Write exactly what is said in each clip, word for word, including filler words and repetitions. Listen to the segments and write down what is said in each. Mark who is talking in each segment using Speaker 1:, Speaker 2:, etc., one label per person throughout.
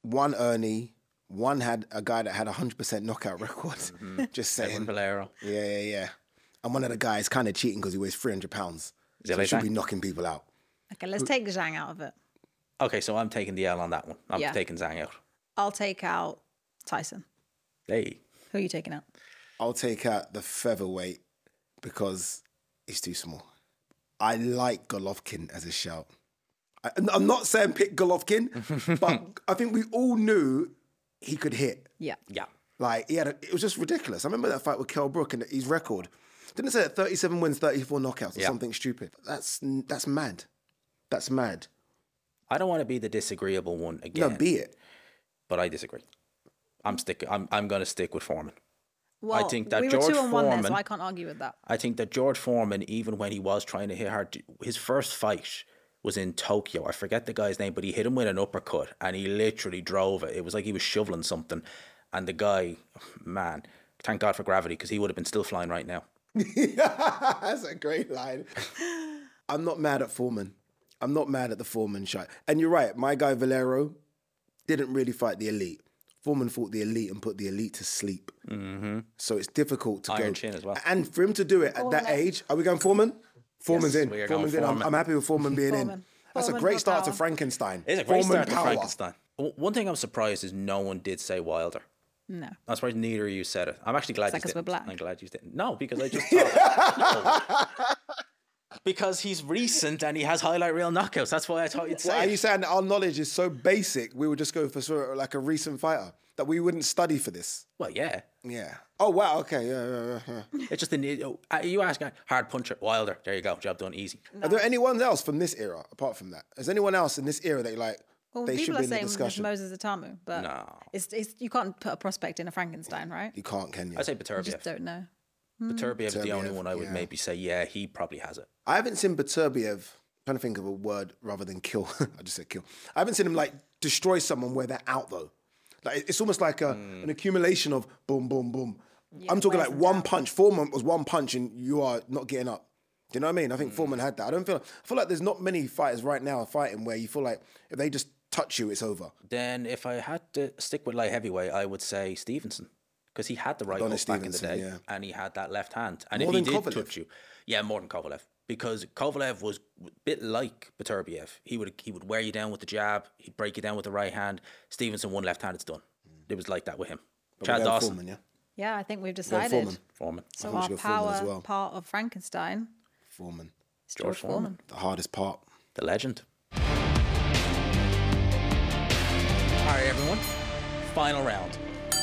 Speaker 1: one Ernie, one had a guy that had a hundred percent knockout record. Mm-hmm. Just saying.
Speaker 2: Edwin Valero.
Speaker 1: Yeah, yeah, yeah. And one of the guys kind of cheating because he weighs three hundred pounds. So he should be knocking people out.
Speaker 3: Okay, let's take Zhang out of it.
Speaker 2: Okay, so I'm taking the L on that one. I'm
Speaker 3: Yeah.
Speaker 2: taking Zhang out.
Speaker 3: I'll take out Tyson.
Speaker 2: Hey.
Speaker 3: Who are you taking out?
Speaker 1: I'll take out the featherweight because he's too small. I like Golovkin as a shout. I, I'm not saying pick Golovkin, but I think we all knew he could hit.
Speaker 3: Yeah.
Speaker 2: Yeah.
Speaker 1: Like, he had a, it was just ridiculous. I remember that fight with Kell Brook and his record. Didn't it say that thirty-seven wins, thirty-four knockouts or
Speaker 2: Yeah.
Speaker 1: something stupid? That's that's mad. That's mad.
Speaker 2: I don't want to be the disagreeable one again.
Speaker 1: No, be it.
Speaker 2: But I disagree. I'm stick. I'm I'm going to stick with Foreman.
Speaker 3: Well,
Speaker 2: I think that
Speaker 3: we
Speaker 2: George
Speaker 3: were two on one there, so
Speaker 2: Foreman-
Speaker 3: I can't argue with that.
Speaker 2: I think that George Foreman, even when he was trying to hit hard, his first fight was in Tokyo. I forget the guy's name, but he hit him with an uppercut and he literally drove it. It was like he was shoveling something. And the guy, man, thank God for gravity because he would have been still flying right now.
Speaker 1: That's a great line. I'm not mad at Foreman. I'm not mad at the Foreman shot. And you're right, my guy Valero didn't really fight the elite. Foreman fought the elite and put the elite to sleep.
Speaker 2: Mm-hmm.
Speaker 1: So it's difficult to
Speaker 2: Iron
Speaker 1: go.
Speaker 2: chin as well.
Speaker 1: And for him to do it at that age, are we going Foreman? Foreman's
Speaker 2: Yes,
Speaker 1: in.
Speaker 2: we are
Speaker 1: Foreman's
Speaker 2: going
Speaker 1: in. I'm,
Speaker 2: Foreman.
Speaker 1: I'm happy with Foreman being in.
Speaker 3: Foreman.
Speaker 1: That's
Speaker 3: Foreman
Speaker 1: a great
Speaker 3: for
Speaker 1: start to
Speaker 3: power.
Speaker 1: Frankenstein.
Speaker 2: It's a great
Speaker 1: Foreman
Speaker 2: start to
Speaker 1: power.
Speaker 2: Frankenstein. W- One thing I'm surprised is no one did say Wilder.
Speaker 3: No.
Speaker 2: I'm surprised neither of you said it. I'm actually glad
Speaker 3: Is that
Speaker 2: you
Speaker 3: 'cause we're
Speaker 2: didn't.
Speaker 3: black?
Speaker 2: I'm glad you didn't. No, because I just thought, no. Because he's recent and he has highlight reel knockouts. That's why I thought you'd say
Speaker 1: Well, are
Speaker 2: it.
Speaker 1: you saying that our knowledge is so basic, we would just go for sort of like a recent fighter, that we wouldn't study for this?
Speaker 2: Well, yeah.
Speaker 1: Yeah. Oh, wow. Okay. Yeah, yeah, yeah, yeah.
Speaker 2: It's just the need. oh, uh, You ask a hard puncher, Wilder. There you go. Job done. Easy.
Speaker 1: Are there anyone else from this era, apart from that? Is anyone else in this era that you like,
Speaker 3: Well,
Speaker 1: they should
Speaker 3: people
Speaker 1: be
Speaker 3: are
Speaker 1: in the
Speaker 3: saying it's
Speaker 1: discussion?
Speaker 3: Moses Atamu, but
Speaker 2: No.
Speaker 3: it's, it's you can't put a prospect in a Frankenstein, right?
Speaker 1: You can't, can you?
Speaker 2: I say
Speaker 3: You
Speaker 2: Beterbiev.
Speaker 3: just don't know.
Speaker 2: Beterbiev is the only
Speaker 1: Beterbiev,
Speaker 2: one I would
Speaker 1: yeah.
Speaker 2: maybe say, yeah, he probably has it.
Speaker 1: I haven't seen Beterbiev, I'm trying to think of a word rather than kill. I just said kill. I haven't seen him like destroy someone where they're out though. Like it's almost like a,
Speaker 2: Mm.
Speaker 1: an accumulation of boom, boom, boom. I'm talking
Speaker 3: wears
Speaker 1: like
Speaker 3: them
Speaker 1: one
Speaker 3: down.
Speaker 1: punch. Foreman was one punch and you are not getting up. Do you know what I mean? I think Foreman had that. I don't feel. I feel like there's not many fighters right now fighting where you feel like if they just touch you, it's over.
Speaker 2: Then if I had to stick with light heavyweight, I would say Stevenson. Because he had the right hook
Speaker 1: Adonis
Speaker 2: back in the
Speaker 1: Stevenson,
Speaker 2: day,
Speaker 1: yeah.
Speaker 2: and he had that left hand. And
Speaker 1: More
Speaker 2: if he
Speaker 1: than
Speaker 2: did
Speaker 1: Kovalev.
Speaker 2: touch you, yeah, more than Kovalev. Because Kovalev was a bit like Beterbiev. He would he would wear you down with the jab. He'd break you down with the right hand. Stevenson, one left hand, it's done. It was like that with him.
Speaker 1: But
Speaker 2: Chad
Speaker 1: we're going
Speaker 2: Dawson,
Speaker 1: Foreman, yeah.
Speaker 3: Yeah, I think we've
Speaker 1: Going
Speaker 3: decided.
Speaker 1: Foreman.
Speaker 2: Foreman.
Speaker 3: So
Speaker 1: I think we
Speaker 3: our
Speaker 1: should go Foreman
Speaker 3: power
Speaker 1: as well.
Speaker 3: part of Frankenstein
Speaker 1: Foreman.
Speaker 3: is George,
Speaker 2: George Foreman.
Speaker 3: Foreman.
Speaker 1: The hardest part.
Speaker 2: The legend. All right, everyone. Final round.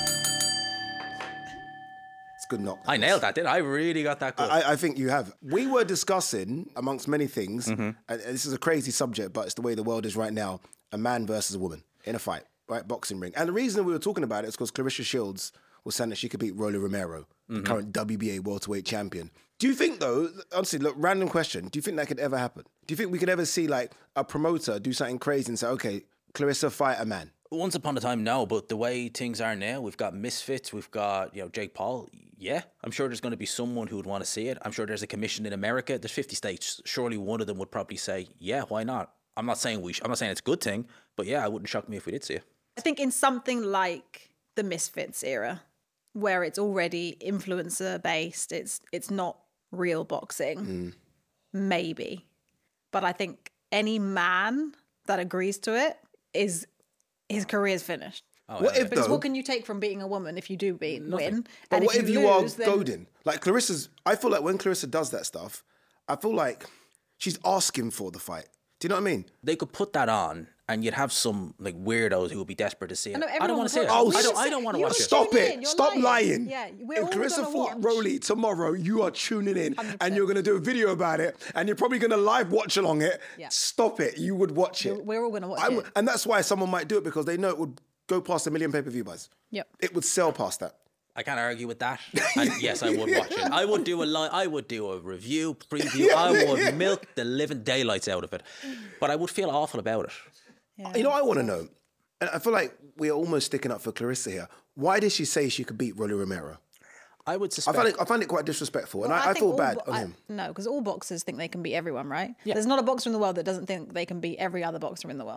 Speaker 1: It's good knock.
Speaker 2: I nailed that, didn't I? I really got that good.
Speaker 1: I, I think you have. We were discussing, amongst many things,
Speaker 2: Mm-hmm.
Speaker 1: and this is a crazy subject, but it's the way the world is right now, a man versus a woman in a fight, right? Boxing ring. And the reason we were talking about it is because Clarissa Shields was saying that she could beat Rolly Romero,
Speaker 2: Mm-hmm.
Speaker 1: the current W B A welterweight champion. Do you think, though, honestly, look, random question, do you think that could ever happen? Do you think we could ever see, like, a promoter do something crazy and say, okay, Clarissa, fight a man?
Speaker 2: Once upon a time, no, but the way things are now, we've got Misfits, we've got, you know, Jake Paul. Yeah, I'm sure there's going to be someone who would want to see it. I'm sure there's a commission in America. There's fifty states. Surely one of them would probably say, yeah, why not? I'm not saying we. Sh- I'm not saying it's a good thing, but yeah, it wouldn't shock me if we did see it.
Speaker 3: I think in something like the Misfits era, where it's already influencer based, it's it's not real boxing, maybe. But I think any man that agrees to it is his career's finished.
Speaker 1: What if,
Speaker 3: Because
Speaker 1: though,
Speaker 3: what can you take from beating a woman if you do beat win?
Speaker 1: but
Speaker 3: And
Speaker 1: what if you,
Speaker 3: lose,
Speaker 1: are
Speaker 3: then-
Speaker 1: goading? Like Clarissa's, I feel like when Clarissa does that stuff, I feel like she's asking for the fight. Do you know what I mean?
Speaker 2: They could put that on, and you'd have some like weirdos who would be desperate to see it.
Speaker 3: I know,
Speaker 2: I
Speaker 3: everyone
Speaker 2: don't want to
Speaker 3: would
Speaker 2: see it.
Speaker 3: watch
Speaker 1: it.
Speaker 2: I
Speaker 1: Oh,
Speaker 2: don't. I don't want to
Speaker 3: you
Speaker 2: watch
Speaker 3: would
Speaker 2: it.
Speaker 1: Stop
Speaker 3: tune
Speaker 1: it.
Speaker 3: in, you're
Speaker 1: Stop lying.
Speaker 3: lying. Yeah, we're
Speaker 1: if
Speaker 3: all
Speaker 1: Clarissa
Speaker 3: gonna
Speaker 1: fought
Speaker 3: watch.
Speaker 1: Rolly tomorrow, you are tuning in
Speaker 3: one hundred percent.
Speaker 1: and you're going to do a video about it and you're probably going to live watch along it.
Speaker 3: Yeah.
Speaker 1: Stop it. You would watch it.
Speaker 3: We're all going to watch
Speaker 1: I'm-
Speaker 3: it.
Speaker 1: And that's why someone might do it because they know it would go past a million pay-per-view buys.
Speaker 3: Yep.
Speaker 1: It would sell past that.
Speaker 2: I can't argue with that. And yes, I would watch it. I would do a li- I would do a review, preview. I would milk the living daylights out of it. But I would feel awful about it.
Speaker 3: Yeah.
Speaker 1: You know, I want to know, and I feel like we're almost sticking up for Clarissa here. Why did she say she could beat Rolly Romero?
Speaker 2: I would
Speaker 1: I
Speaker 2: suspect.
Speaker 1: find it, I find it quite disrespectful, and
Speaker 3: Well,
Speaker 1: I, I,
Speaker 3: think
Speaker 1: feel
Speaker 3: all
Speaker 1: bad
Speaker 3: bo-
Speaker 1: on
Speaker 3: I-
Speaker 1: him.
Speaker 3: No, because all boxers think they can beat everyone, right? There's not a boxer in the world that doesn't think they can beat every other boxer in the world.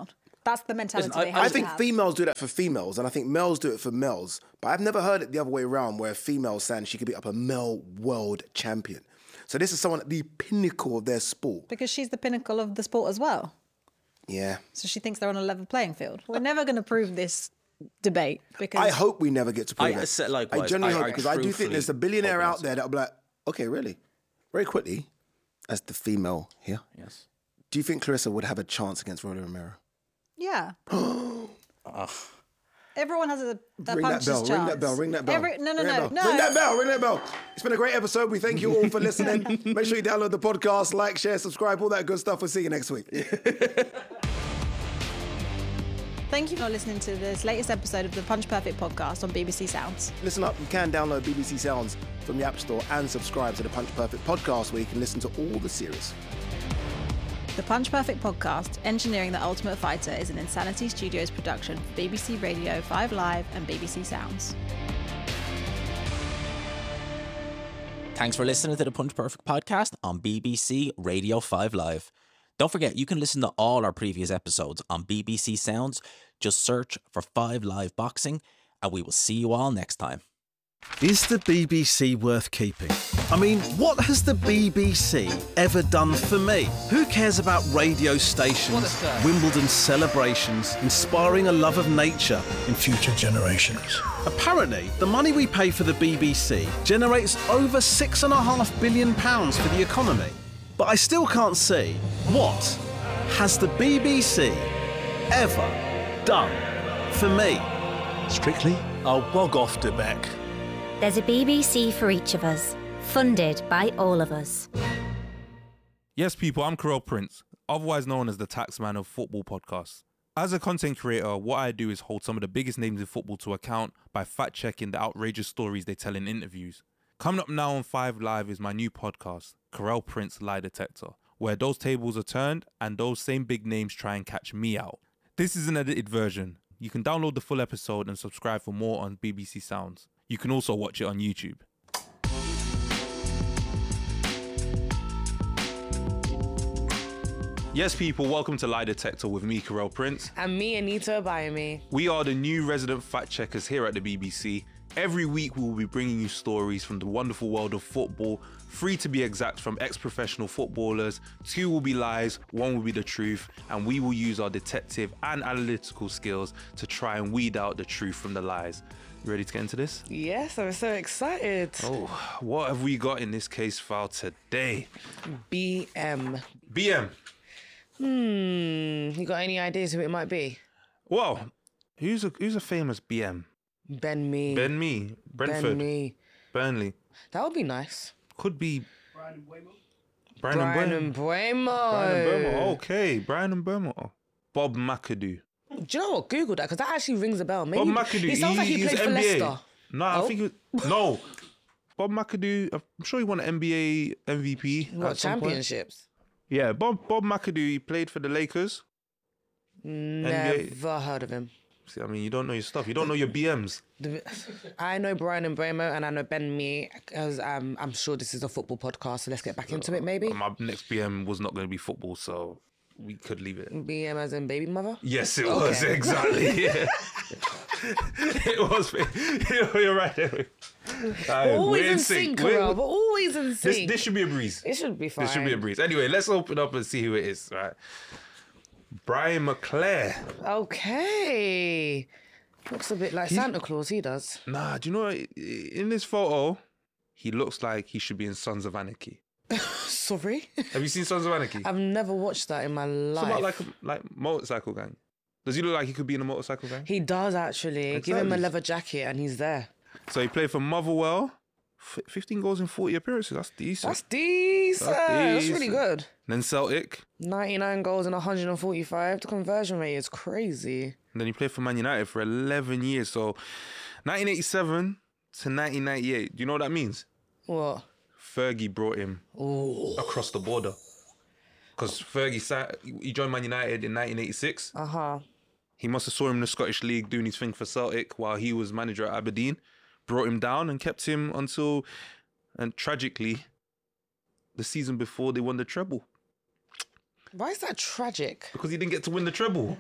Speaker 3: That's the mentality
Speaker 2: Listen, I-
Speaker 3: they
Speaker 2: I
Speaker 3: have
Speaker 1: I
Speaker 3: to
Speaker 1: think
Speaker 3: have.
Speaker 1: females do that for females, and I think males do it for males. But I've never heard it the other way around, where a female saying she could be up a male world champion. So this is someone at the pinnacle of their sport.
Speaker 3: Because she's the pinnacle of the sport as well.
Speaker 1: Yeah.
Speaker 3: So she thinks they're on a level playing field. We're never going to prove this debate because
Speaker 1: I hope we never get to prove
Speaker 2: I
Speaker 1: it.
Speaker 2: said
Speaker 1: I
Speaker 2: likewise.
Speaker 1: genuinely
Speaker 2: I-
Speaker 1: hope,
Speaker 2: I
Speaker 1: because I do think
Speaker 2: truthfully
Speaker 1: there's a billionaire
Speaker 2: hope
Speaker 1: out
Speaker 2: not.
Speaker 1: there that'll be like, okay, really? Very quickly, as the female here,
Speaker 2: Yes.
Speaker 1: do you think Clarissa would have a chance against Rolly Romero?
Speaker 3: yeah. Everyone has a, a
Speaker 1: Ring that
Speaker 3: puncher's
Speaker 1: bell,
Speaker 3: chance.
Speaker 1: ring that bell, ring that bell.
Speaker 3: Every, no, no,
Speaker 1: ring
Speaker 3: no,
Speaker 1: that
Speaker 3: no.
Speaker 1: bell. Ring that bell, ring that bell. It's been a great episode. We thank you all for listening. Make sure you download the podcast, like, share, subscribe, all that good stuff. We'll see you next week.
Speaker 3: Thank you for listening to this latest episode of the Punch Perfect podcast on B B C Sounds.
Speaker 1: Listen up, you can download B B C Sounds from the App Store and subscribe to the Punch Perfect podcast, where you can listen to all the series.
Speaker 3: The Punch Perfect podcast, Engineering the Ultimate Fighter, is an Insanity Studios production for B B C Radio, five Live and B B C Sounds.
Speaker 2: Thanks for listening to the Punch Perfect podcast on B B C Radio five Live. Don't forget, you can listen to all our previous episodes on B B C Sounds. Just search for five Live Boxing, and we will see you all next time.
Speaker 4: Is the B B C worth keeping? I mean, what has the B B C ever done for me? Who cares about radio stations, Wimbledon celebrations, inspiring a love of nature in future generations? Apparently, the money we pay for the B B C generates over six and a half billion pounds for the economy. But I still can't see, what has the B B C ever done for me?
Speaker 5: Strictly, I'll bog off to Beck.
Speaker 6: There's a B B C for each of us, funded by all of us.
Speaker 7: Yes, people, I'm Karel Prince, otherwise known as the Taxman of Football Podcasts. As a content creator, what I do is hold some of the biggest names in football to account by fact-checking the outrageous stories they tell in interviews. Coming up now on five Live is my new podcast, Karel Prince Lie Detector, where those tables are turned and those same big names try and catch me out. This is an edited version. You can download the full episode and subscribe for more on B B C Sounds. You can also watch it on YouTube. Yes, people, welcome to Lie Detector with me, Karel Prince.
Speaker 8: And me, Anita Abayemi.
Speaker 7: We are the new resident fact checkers here at the B B C. Every week we will be bringing you stories from the wonderful world of football, three to be exact from ex-professional footballers, two will be lies, one will be the truth, and we will use our detective and analytical skills to try and weed out the truth from the lies. You ready to get into this?
Speaker 8: Yes, I'm so excited.
Speaker 7: Oh, what have we got in this case file today?
Speaker 8: B M.
Speaker 7: B M.
Speaker 8: Hmm, you got any ideas who it might be?
Speaker 7: Well, who's a who's a famous B M?
Speaker 8: Ben Me.
Speaker 7: Ben Me, Brentford,
Speaker 8: Ben Me.
Speaker 7: Burnley.
Speaker 8: That would be nice.
Speaker 7: Could be Brian
Speaker 8: Brian
Speaker 7: Brian
Speaker 8: and Buemo.
Speaker 7: Brian and Burma. Okay, Brian and Burma. Bob McAdoo.
Speaker 8: Do you know what? Google that because that actually rings a bell. Maybe
Speaker 7: Bob McAdoo.
Speaker 8: He sounds like he
Speaker 7: he's
Speaker 8: played for
Speaker 7: N B A.
Speaker 8: Leicester.
Speaker 7: No, I
Speaker 8: Oh.
Speaker 7: think it was, no. Bob McAdoo. I'm sure he won an N B A M V P.
Speaker 8: What
Speaker 7: at some point.
Speaker 8: championships?
Speaker 7: Yeah, Bob Bob McAdoo. He played for the Lakers.
Speaker 8: Never heard of him.
Speaker 7: See, I mean, you don't know your stuff. You don't know your B Ms.
Speaker 8: The- I know Brian and Buemo and I know Ben Me because um, I'm sure this is a football podcast. So let's get back into it, maybe.
Speaker 7: My next B M was not going to be football, so we could leave it.
Speaker 8: B M as in baby mother.
Speaker 7: Yes, it
Speaker 8: Okay.
Speaker 7: was exactly. Yeah. It was. You're right.
Speaker 8: We're always in sync, Karel. We're always in
Speaker 7: This,
Speaker 8: sync.
Speaker 7: this should be a breeze.
Speaker 8: It should be fine.
Speaker 7: This should be a breeze. Anyway, let's open up and see who it is. Right, Brian McClare.
Speaker 8: Okay. Looks a bit like Santa Claus, he does.
Speaker 7: Nah, do you know what? In this photo, he looks like he should be in Sons of Anarchy.
Speaker 8: Sorry?
Speaker 7: Have you seen Sons of Anarchy?
Speaker 8: I've never watched that in my
Speaker 7: It's
Speaker 8: life.
Speaker 7: about like a like motorcycle gang. Does he look like he could be in a motorcycle gang?
Speaker 8: He does actually. Give him a
Speaker 7: Exactly.
Speaker 8: leather jacket and he's there.
Speaker 7: So he played for Motherwell. F- fifteen goals in forty appearances. That's decent.
Speaker 8: That's decent. That's, really
Speaker 7: decent.
Speaker 8: good.
Speaker 7: Then Celtic.
Speaker 8: ninety-nine goals and one hundred forty-five. The conversion rate is crazy.
Speaker 7: And then he played for Man United for eleven years. So nineteen eighty-seven to nineteen ninety-eight. Do you know what that means?
Speaker 8: What?
Speaker 7: Fergie brought him across the border. Because Fergie sat, he joined Man United in nineteen eighty-six.
Speaker 8: Uh-huh.
Speaker 7: He must have saw him in the Scottish League doing his thing for Celtic while he was manager at Aberdeen. Brought him down and kept him until, and tragically, the season before they won the treble.
Speaker 8: Why is that tragic?
Speaker 7: Because he didn't get to win the treble.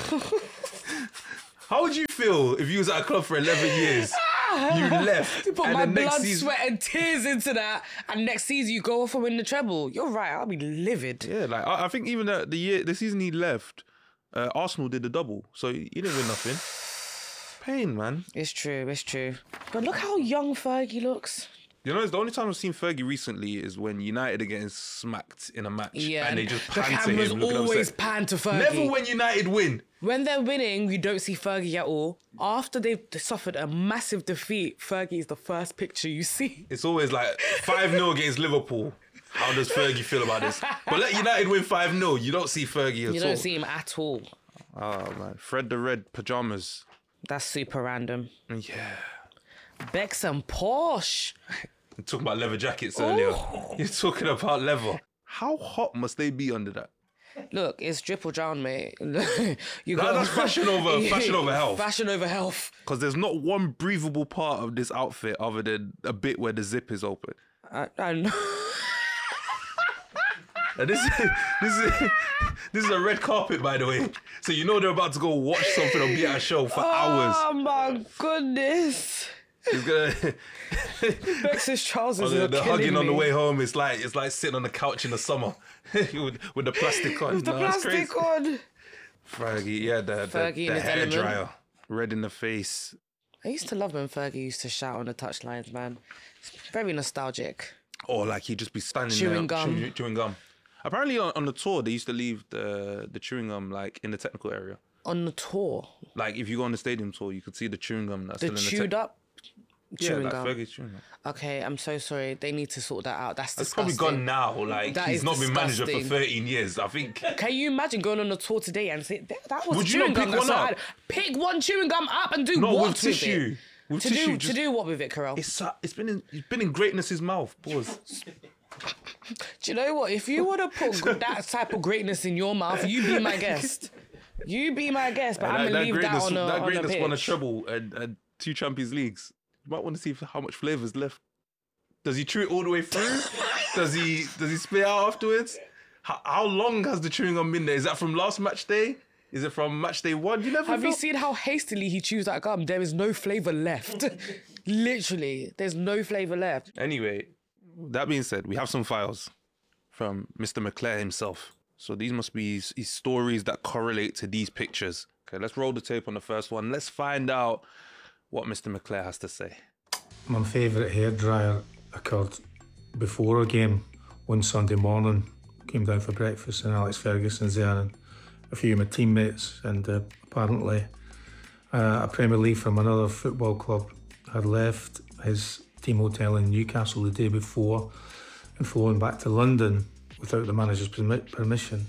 Speaker 7: How would you feel if you was at a club for eleven years? You left.
Speaker 8: You put
Speaker 7: and
Speaker 8: my
Speaker 7: the next
Speaker 8: blood,
Speaker 7: season...
Speaker 8: sweat, and tears into that, and next season you go off and win the treble. You're right. I'll be livid.
Speaker 7: Yeah, like I, I think even the, the year, the season he left, uh, Arsenal did the double, so he, he didn't win nothing. Pain, man.
Speaker 8: It's true. It's true. But look how young Fergie looks.
Speaker 7: You know, the only time I've seen Fergie recently is when United are getting smacked in a match,
Speaker 8: Yeah,
Speaker 7: and they
Speaker 8: and
Speaker 7: just
Speaker 8: the
Speaker 7: pan to
Speaker 8: cameras
Speaker 7: him. looking
Speaker 8: always
Speaker 7: upset.
Speaker 8: pan to Fergie.
Speaker 7: Never when United win.
Speaker 8: When they're winning, you don't see Fergie at all. After they've suffered a massive defeat, Fergie is the first picture you see.
Speaker 7: It's always like five nil against Liverpool. How does Fergie feel about this? But let United win five nil, you don't see Fergie at
Speaker 8: You
Speaker 7: all.
Speaker 8: don't see him at all.
Speaker 7: Oh, man. Fred the Red pyjamas.
Speaker 8: That's super random.
Speaker 7: Yeah.
Speaker 8: Bex and Porsche.
Speaker 7: You're talking about leather jackets earlier.
Speaker 8: Ooh.
Speaker 7: You're talking about leather. How hot must they be under that?
Speaker 8: Look, it's drip or drown, mate. you
Speaker 7: That-
Speaker 8: got
Speaker 7: that's fashion over- fashion over health.
Speaker 8: Fashion over health.
Speaker 7: Because there's not one breathable part of this outfit other than a bit where the zip is open.
Speaker 8: I, I know.
Speaker 7: And this, this is this is a red carpet, by the way. So you know they're about to go watch something or be at a show for hours.
Speaker 8: Oh my goodness.
Speaker 7: It's gonna
Speaker 8: Bex's trousers
Speaker 7: Oh, the,
Speaker 8: are
Speaker 7: the
Speaker 8: killing
Speaker 7: hugging
Speaker 8: me.
Speaker 7: on the way home is like it's like sitting on the couch in the summer with, with the plastic on.
Speaker 8: With the
Speaker 7: No, it's
Speaker 8: plastic
Speaker 7: crazy.
Speaker 8: on.
Speaker 7: Fergie, yeah, the,
Speaker 8: Fergie
Speaker 7: the,
Speaker 8: in
Speaker 7: the
Speaker 8: his
Speaker 7: hair
Speaker 8: element.
Speaker 7: dryer, red in the face.
Speaker 8: I used to love when Fergie used to shout on the touchlines, man. It's very nostalgic.
Speaker 7: Or like he'd just be standing
Speaker 8: Chewing
Speaker 7: there
Speaker 8: gum.
Speaker 7: Chewing, chewing gum. Apparently on, on the tour they used to leave the the chewing gum like in the technical area.
Speaker 8: On the tour,
Speaker 7: Like if you go on the stadium tour, you could see the chewing gum that's
Speaker 8: the
Speaker 7: still in the
Speaker 8: chewed
Speaker 7: tech-
Speaker 8: up
Speaker 7: Yeah,
Speaker 8: chewing
Speaker 7: like
Speaker 8: gum.
Speaker 7: Fergie's chewing gum.
Speaker 8: Okay, I'm so sorry. They need to sort that out. That's
Speaker 7: It's
Speaker 8: disgusting.
Speaker 7: probably gone now. Like
Speaker 8: That
Speaker 7: he's
Speaker 8: is
Speaker 7: not been manager for
Speaker 8: disgusting.
Speaker 7: thirteen years. I think.
Speaker 8: Can you imagine going on a tour today and say that, that was
Speaker 7: Would
Speaker 8: a
Speaker 7: you
Speaker 8: chewing
Speaker 7: not
Speaker 8: gum?
Speaker 7: pick
Speaker 8: That's
Speaker 7: one
Speaker 8: what I
Speaker 7: up?
Speaker 8: had. Pick one chewing gum up and do
Speaker 7: No,
Speaker 8: what
Speaker 7: with
Speaker 8: with
Speaker 7: tissue.
Speaker 8: it?
Speaker 7: With
Speaker 8: to
Speaker 7: tissue,
Speaker 8: do
Speaker 7: just-
Speaker 8: to do what with it, Carell?
Speaker 7: It's uh, it's been in it's been in greatness's mouth. Pause.
Speaker 8: Do you know what? If you want to put gr- that type of greatness in your mouth, you be my guest. You be my guest, but
Speaker 7: Yeah,
Speaker 8: I'm
Speaker 7: that,
Speaker 8: gonna
Speaker 7: that
Speaker 8: leave that
Speaker 7: greatness,
Speaker 8: on a
Speaker 7: that
Speaker 8: on a
Speaker 7: greatness won a
Speaker 8: pitch.
Speaker 7: treble and, and two Champions Leagues. You might want to see if- how much flavour's left. Does he chew it all the way through? does he does he spit out afterwards? How, how long has the chewing gum been there? Is that from last match day? Is it from match day one? You never
Speaker 8: Have
Speaker 7: know.
Speaker 8: you seen how hastily he chews that gum? There is no flavour left. Literally, there's no flavour left.
Speaker 7: Anyway, that being said, we have some files from Mister McClare himself. So these must be his, his stories that correlate to these pictures. Okay, let's roll the tape on the first one. Let's find out what Mister McClare has to say.
Speaker 9: My favourite hairdryer occurred before a game one Sunday morning. Came down for breakfast and Alex Ferguson's there and a few of my teammates, and uh, apparently uh, a Premier League from another football club had left his team hotel in Newcastle the day before and flown back to London without the manager's permi- permission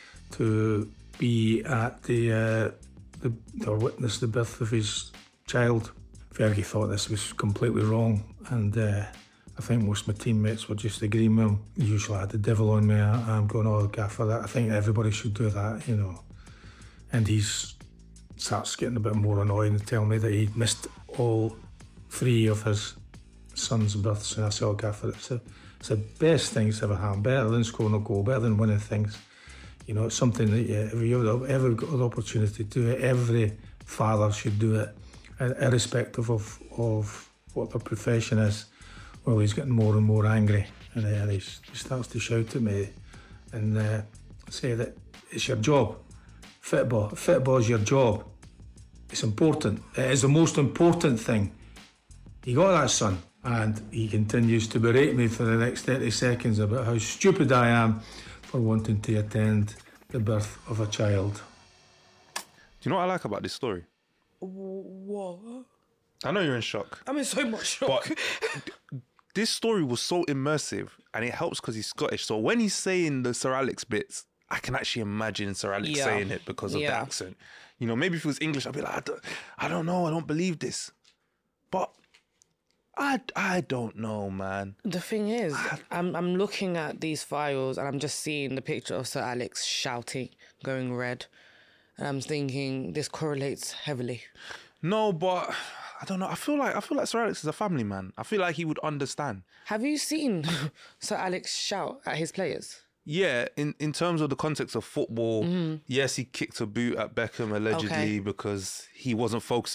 Speaker 9: to be at the, uh, the or witness the birth of his child. Fergie thought this was completely wrong, and uh, I think most of my teammates were just agreeing with him. Usually I had the devil on me. I, I'm going, oh, gaffer, that. I think everybody should do that, you know. And he's starts getting a bit more annoyed and telling me that he missed all three of his son's births. And I said, oh, gaffer, it's, a, it's the best thing that's ever happened. Better than scoring a goal, better than winning things. You know, it's something that yeah, if you ever got the opportunity to do it, every father should do it, irrespective of, of what their profession is. Well, he's getting more and more angry, and, uh, and he's, he starts to shout at me and uh, say that it's your job. Football, football is your job. It's important. It is the most important thing. You got that, son? And he continues to berate me for the next thirty seconds about how stupid I am for wanting to attend the birth of a child.
Speaker 7: Do you know what I like about this story?
Speaker 8: What?
Speaker 7: I know you're in shock.
Speaker 8: I'm in so much shock.
Speaker 7: But this story was so immersive, and it helps because he's Scottish. So when he's saying the Sir Alex bits, I can actually imagine Sir Alex
Speaker 8: Yeah.
Speaker 7: saying it because of the
Speaker 8: Yeah.
Speaker 7: accent. You know, maybe if it was English, I'd be like, I don't, I don't know, I don't believe this. But I, I don't know, man.
Speaker 8: The thing is, I'm I'm looking at these files and I'm just seeing the picture of Sir Alex shouting, going red, and I'm thinking this correlates heavily.
Speaker 7: No, but I don't know. I feel like I feel like Sir Alex is a family man. I feel like he would understand.
Speaker 8: Have you seen Sir Alex shout at his players?
Speaker 7: Yeah, in, in terms of the context of football,
Speaker 8: Mm-hmm.
Speaker 7: yes, he kicked a boot at Beckham allegedly
Speaker 8: Okay.
Speaker 7: because he wasn't focusing